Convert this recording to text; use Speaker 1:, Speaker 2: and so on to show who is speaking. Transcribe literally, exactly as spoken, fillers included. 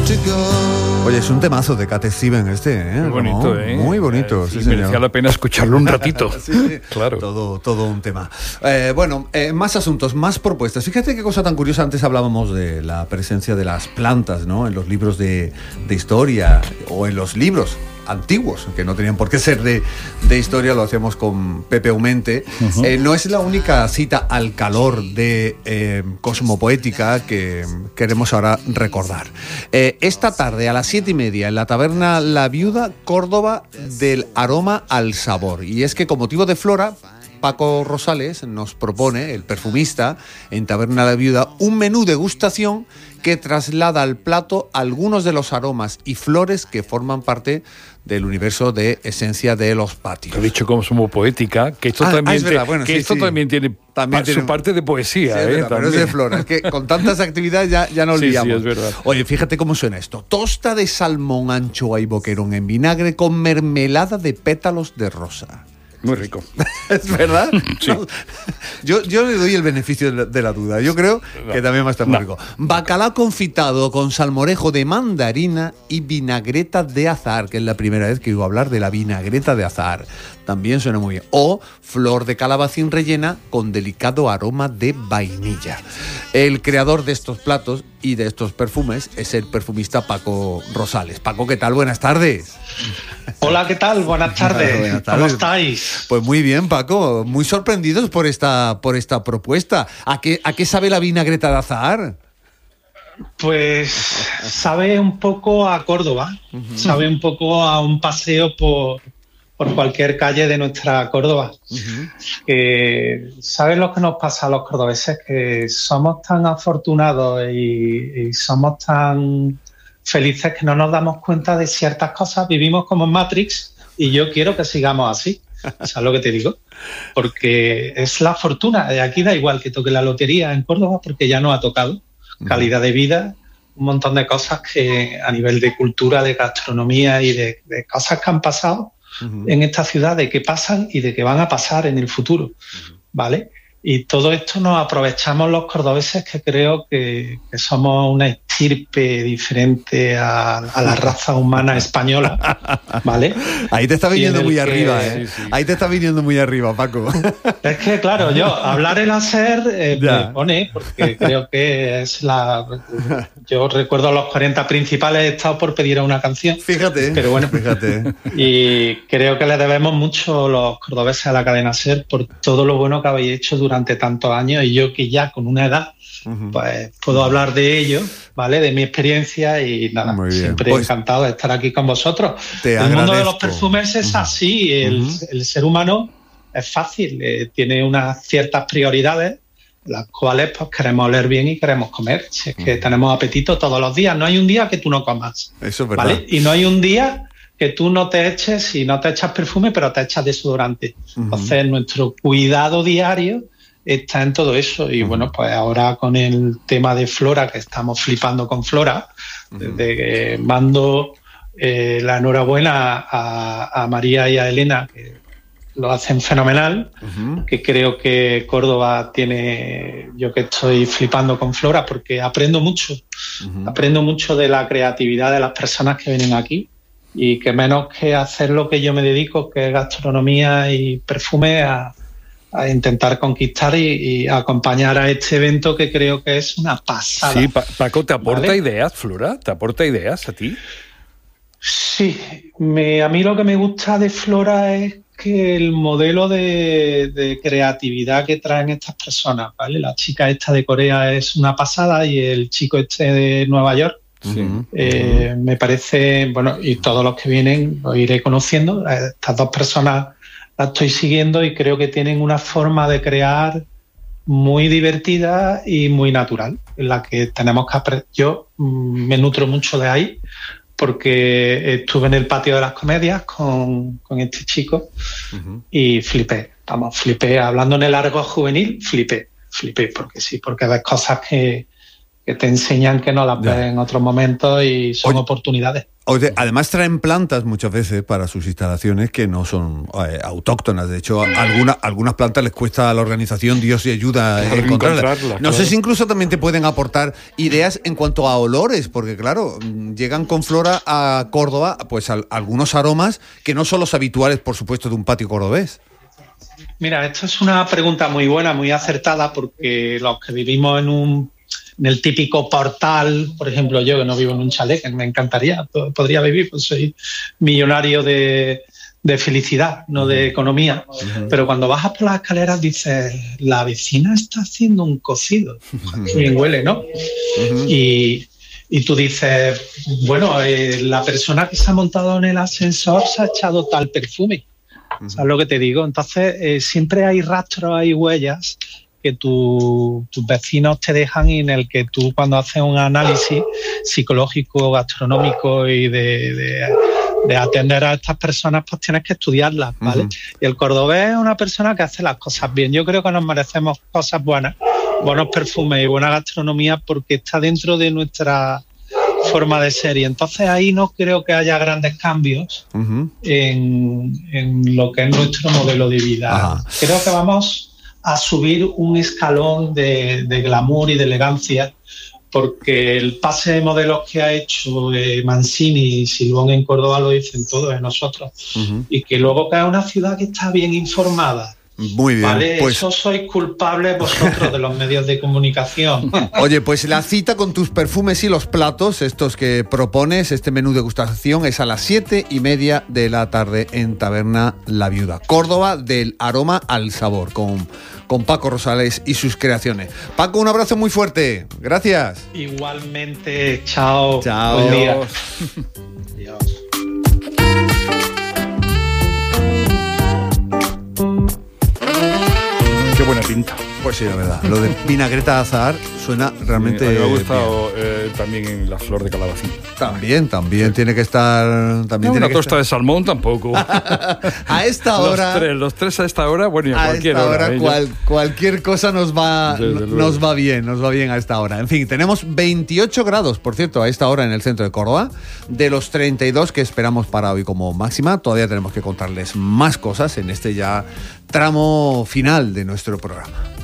Speaker 1: Oye, es un temazo de Cat Stevens este, ¿eh?
Speaker 2: Muy bonito,
Speaker 1: ¿no?
Speaker 2: ¿eh?
Speaker 1: Muy bonito,
Speaker 2: eh,
Speaker 1: sí,
Speaker 2: sí,
Speaker 1: señor.
Speaker 2: merecía la pena escucharlo un ratito.
Speaker 1: Sí, sí.
Speaker 2: Claro.
Speaker 1: Todo, todo un tema. Eh, bueno, eh, más asuntos, más propuestas. Fíjate qué cosa tan curiosa. Antes hablábamos de la presencia de las plantas, ¿no? En los libros de, de historia o en los libros antiguos, que no tenían por qué ser de, de historia, lo hacíamos con Pepe Aumente. Uh-huh. Eh, no es la única cita al calor de eh, Cosmopoética que queremos ahora recordar. Eh, esta tarde a las siete y media en la taberna La Viuda, Córdoba, del aroma al sabor. Y es que con motivo de Flora, Paco Rosales nos propone, el perfumista, en Taberna La Viuda, un menú degustación que traslada al plato algunos de los aromas y flores que forman parte del universo de esencia de los patios.
Speaker 2: He dicho Cosmopoética, que esto
Speaker 1: ah,
Speaker 2: también,
Speaker 1: ah, es verdad. Bueno,
Speaker 2: que
Speaker 1: sí,
Speaker 2: esto
Speaker 1: sí.
Speaker 2: también tiene,
Speaker 1: también
Speaker 2: pa,
Speaker 1: tiene
Speaker 2: su parte de poesía.
Speaker 1: Sí, es
Speaker 2: ¿eh?
Speaker 1: verdad, pero es de flora. Es que con tantas actividades ya, ya nos
Speaker 2: sí,
Speaker 1: liamos.
Speaker 2: Sí, es verdad.
Speaker 1: Oye, fíjate cómo suena esto. Tosta de salmón, anchoa y boquerón en vinagre con mermelada de pétalos de rosa.
Speaker 2: Muy rico.
Speaker 1: ¿Es verdad?
Speaker 2: Sí.
Speaker 1: No, yo, yo le doy el beneficio de la, de la duda. Yo creo no. que también va a estar muy no. rico. Bacalao confitado con salmorejo de mandarina y vinagreta de azahar, que es la primera vez que iba a hablar de la vinagreta de azahar. También suena muy bien. O flor de calabacín rellena con delicado aroma de vainilla. El creador de estos platos y de estos perfumes es el perfumista Paco Rosales. Paco, ¿qué tal? Buenas tardes.
Speaker 3: Hola, ¿qué tal? Buenas tardes. Buenas tardes. ¿Cómo estáis?
Speaker 1: Pues muy bien, Paco. Muy sorprendidos por esta, por esta propuesta. ¿A qué, a qué sabe la vinagreta de azahar?
Speaker 3: Pues sabe un poco a Córdoba. Uh-huh. Sabe un poco a un paseo por... por cualquier calle de nuestra Córdoba. Uh-huh. Que, ¿saben lo que nos pasa a los cordobeses? Que somos tan afortunados y, y somos tan felices que no nos damos cuenta de ciertas cosas. Vivimos como en Matrix y yo quiero que sigamos así. ¿Sabes lo que te digo? Porque es la fortuna. Aquí da igual que toque la lotería en Córdoba porque ya no ha tocado. Uh-huh. Calidad de vida, un montón de cosas que a nivel de cultura, de gastronomía y de, de cosas que han pasado Uh-huh. en esta ciudad, de que pasan y de que van a pasar en el futuro, uh-huh. ¿vale? Y todo esto nos aprovechamos los cordobeses, que creo que, que somos una estirpe diferente a, a la raza humana española, ¿vale?
Speaker 1: Ahí te está viniendo muy
Speaker 3: que,
Speaker 1: arriba, ¿eh? Sí, sí. Ahí te está viniendo muy arriba, Paco.
Speaker 3: Es que, claro, yo, hablar el hacer eh, me pone, porque creo que es la... Yo recuerdo los cuarenta principales, he estado por pedir una canción.
Speaker 1: Fíjate,
Speaker 3: pero bueno,
Speaker 1: fíjate.
Speaker 3: Y creo que le debemos mucho los cordobeses a la cadena SER por todo lo bueno que habéis hecho durante tantos años, y yo que ya con una edad uh-huh. pues puedo hablar de ello, ¿vale? De mi experiencia y nada, siempre pues, encantado de estar aquí con vosotros.
Speaker 1: Te
Speaker 3: el
Speaker 1: agradezco.
Speaker 3: mundo de los perfumes es uh-huh. así, el, uh-huh. el ser humano es fácil, eh, tiene unas ciertas prioridades, las cuales pues queremos oler bien y queremos comer. Si es que uh-huh. tenemos apetito todos los días, no hay un día que tú no comas.
Speaker 1: Eso es verdad.
Speaker 3: ¿Vale? Y no hay un día que tú no te eches, y no te echas perfume, pero te echas desodorante. Uh-huh. Entonces, nuestro cuidado diario está en todo eso. Y uh-huh. bueno, pues ahora con el tema de Flora, que estamos flipando con Flora, uh-huh. desde que mando eh, la enhorabuena a, a María y a Elena, que lo hacen fenomenal, uh-huh. que creo que Córdoba tiene, yo que estoy flipando con Flora, porque aprendo mucho, uh-huh. aprendo mucho de la creatividad de las personas que vienen aquí, y que menos que hacer lo que yo me dedico, que es gastronomía y perfume, a, a intentar conquistar y, y acompañar a este evento, que creo que es una pasada.
Speaker 2: Sí, Paco, ¿te aporta
Speaker 3: ¿vale?
Speaker 2: ideas, Flora? ¿Te aporta ideas a ti?
Speaker 3: Sí, me, a mí lo que me gusta de Flora es que el modelo de, de creatividad que traen estas personas, ¿vale? La chica esta de Corea es una pasada, y el chico este de Nueva York, sí. eh, uh-huh. me parece, bueno, y todos los que vienen los iré conociendo. Estas dos personas las estoy siguiendo y creo que tienen una forma de crear muy divertida y muy natural, en la que tenemos que aprender. Yo mm, me nutro mucho de ahí, porque estuve en el patio de las comedias con, con este chico uh-huh. y flipé, vamos, flipé, hablando en el argot juvenil, flipé, flipé, porque sí, porque ves cosas que, que te enseñan que no las
Speaker 1: Ya.
Speaker 3: ves en otros momentos y son
Speaker 1: Oye,
Speaker 3: oportunidades.
Speaker 1: Oye, además traen plantas muchas veces para sus instalaciones que no son eh, autóctonas. De hecho, alguna, algunas plantas les cuesta a la organización Dios y ayuda
Speaker 2: Claro,
Speaker 1: encontrarlas.
Speaker 2: encontrarlas,
Speaker 1: No sé
Speaker 2: claro.
Speaker 1: si incluso también te pueden aportar ideas en cuanto a olores, porque claro, mm, llegan con flora a Córdoba pues al- algunos aromas que no son los habituales, por supuesto, de un patio cordobés.
Speaker 3: Mira, esto es una pregunta muy buena, muy acertada, porque los que vivimos en un en el típico portal, por ejemplo, yo que no vivo en un chalet, que me encantaría, po- podría vivir, pues soy millonario de, de felicidad, no de economía. Uh-huh. Pero cuando bajas por las escaleras dices, la vecina está haciendo un cocido. Uh-huh. Qué bien huele, ¿no? Uh-huh. Y, y tú dices, bueno, eh, la persona que se ha montado en el ascensor se ha echado tal perfume. Uh-huh. ¿Sabes lo que te digo? Entonces, eh, siempre hay rastros, hay huellas que tu, tus vecinos te dejan y en el que tú, cuando haces un análisis psicológico, gastronómico y de, de, de atender a estas personas, pues tienes que estudiarlas, ¿vale? Uh-huh. Y el cordobés es una persona que hace las cosas bien. Yo creo que nos merecemos cosas buenas, buenos perfumes y buena gastronomía, porque está dentro de nuestra forma de ser, y entonces ahí no creo que haya grandes cambios uh-huh. en, en lo que es nuestro modelo de vida. Ajá. Creo que vamos a subir un escalón de, de glamour y de elegancia, porque el pase de modelos que ha hecho eh, Mancini y Silvón en Córdoba lo dicen todos de nosotros, uh-huh. y que luego que es una ciudad que está bien informada.
Speaker 1: Muy bien.
Speaker 3: Vale,
Speaker 1: pues...
Speaker 3: eso sois culpables vosotros de los medios de comunicación.
Speaker 1: Oye, pues la cita con tus perfumes y los platos, estos que propones, este menú de degustación, es a las siete y media de la tarde en Taberna La Viuda, Córdoba, del aroma al sabor, con, con Paco Rosales y sus creaciones. Paco, un abrazo muy fuerte. Gracias.
Speaker 3: Igualmente, chao.
Speaker 1: Chao.
Speaker 3: Buen día.
Speaker 1: Adiós.
Speaker 2: Qué buena pinta.
Speaker 1: Pues sí, la verdad. Lo de vinagreta de azahar suena realmente.
Speaker 2: Sí, a mí me ha gustado eh, también en la flor de calabacín.
Speaker 1: También, también tiene que estar. También
Speaker 2: no,
Speaker 1: tiene
Speaker 2: una
Speaker 1: que
Speaker 2: tosta
Speaker 1: estar...
Speaker 2: de salmón tampoco.
Speaker 1: A esta hora.
Speaker 2: Los tres, los tres a esta hora, bueno, y a,
Speaker 1: a
Speaker 2: cualquier
Speaker 1: esta
Speaker 2: hora.
Speaker 1: hora
Speaker 2: ¿eh?
Speaker 1: cual, cualquier cosa nos va, nos va bien, nos va bien a esta hora. En fin, tenemos veintiocho grados, por cierto, a esta hora en el centro de Córdoba, de los treinta y dos que esperamos para hoy como máxima. Todavía tenemos que contarles más cosas en este ya tramo final de nuestro programa.